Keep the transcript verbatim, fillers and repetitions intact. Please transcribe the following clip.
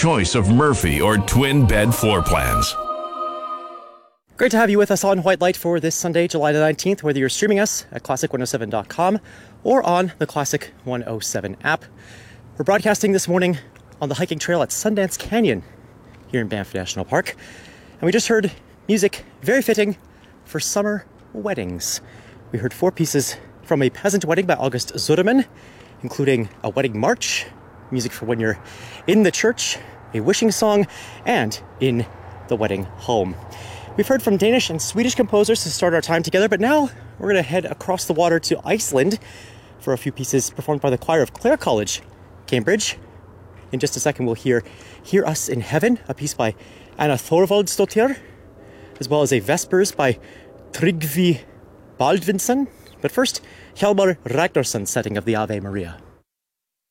choice of Murphy or twin bed floor plans. Great to have you with us on White Light for this Sunday, July the nineteenth, whether you're streaming us at classic one oh seven dot com or on the Classic one oh seven app. We're broadcasting this morning on the hiking trail at Sundance Canyon here in Banff National Park. And we just heard music very fitting for summer weddings. We heard four pieces from a peasant wedding by August Zuderman, including a wedding march, music for when you're in the church, a wishing song, and in the wedding home. We've heard from Danish and Swedish composers to start our time together, but now we're going to head across the water to Iceland for a few pieces performed by the choir of Clare College, Cambridge. In just a second, we'll hear Hear Us in Heaven, a piece by Anna Thorvaldsdottir, as well as a Vespers by Tryggvi Baldvinsson. But first, Hjalmar Ragnarsson's setting of the Ave Maria.